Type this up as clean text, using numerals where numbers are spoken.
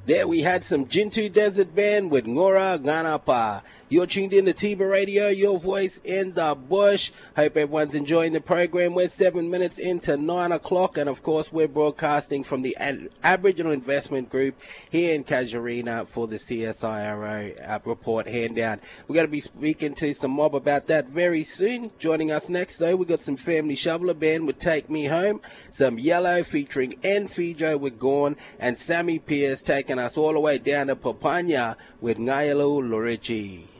There we had some Jintu Desert Band with Ngora Ganapa. You're tuned in to Tiba Radio, your voice in the bush. Hope everyone's enjoying the program. We're 7 minutes into 9 o'clock, and of course we're broadcasting from the Aboriginal Investment Group here in Casuarina for the CSIRO report hand-down. We're going to be speaking to some mob about that very soon. Joining us next, though, we've got some Family Shoveler Band with Take Me Home, some Yellow featuring N. Fijo with Gorn, and Sammy Pierce taking us all the way down to Papania with Ngayalu Lorichi.